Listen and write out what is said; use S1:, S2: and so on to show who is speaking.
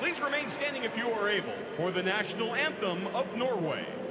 S1: Please remain standing if you are able for the national anthem of Norway.